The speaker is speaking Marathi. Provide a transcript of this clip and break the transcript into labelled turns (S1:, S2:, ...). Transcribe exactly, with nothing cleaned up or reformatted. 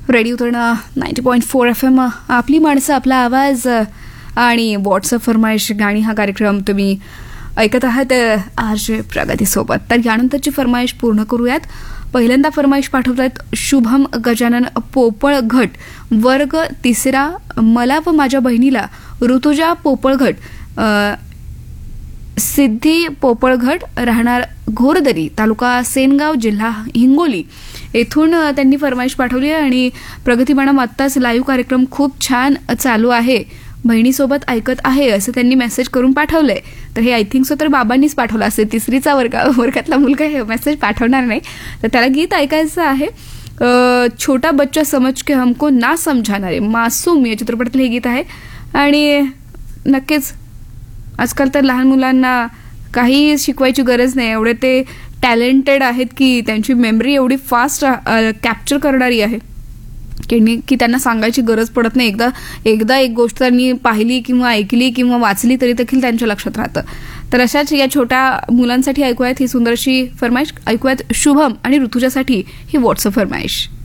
S1: Radio तरणा ninety point four F M आपली माणसं आपला आवाज आणि व्हॉट्सअप फरमाईश गाणी हा कार्यक्रम तुम्ही ऐकत आहात आज प्रगतीसोबत. तर यानंतरची फरमाईश पूर्ण करूयात. पहिल्यांदा फरमाईश पाठवतात शुभम गजानन पोपळघट, वर्ग तिसरा. मला व माझ्या बहिणीला ऋतुजा पोपळघट, सिद्धी पोपळघट, राहणार घोरदरी, तालुका सेनगाव, जिल्हा हिंगोली येथून त्यांनी फरमाईश पाठवली आहे. आणि प्रगती मॅडम आत्ताच लाईव्ह कार्यक्रम खूप छान चालू आहे, बहिणीसोबत ऐकत आहे असं त्यांनी मेसेज करून पाठवलंय. तर हे आय थिंक सो तर बाबांनीच पाठवलं असेल, तिसरीचा वर्गा वर्गातला मुलगा हे मेसेज पाठवणार नाही. तर त्याला गीत ऐकायचं आहे छोटा बच्चा समझ के हमको ना समझाणारे मासूम या चित्रपटातलं हे गीत आहे. आणि नक्कीच आजकाल तर लहान मुलांना काही शिकवायची गरज नाही, एवढे ते टॅलेंटेड आहेत की त्यांची मेमरी एवढी फास्ट कॅप्चर करणारी आहे की की त्यांना सांगायची गरज पडत नाही. एकदा एकदा एक गोष्ट त्यांनी पाहिली किंवा ऐकली किंवा वाचली तरी देखील त्यांच्या लक्षात राहतं. तर अशाच या छोट्या मुलांसाठी ऐकूयात ही सुंदरशी फरमाईश. ऐकूयात शुभम आणि ऋतुजासाठी ही व्हॉट्सअप फरमाईश.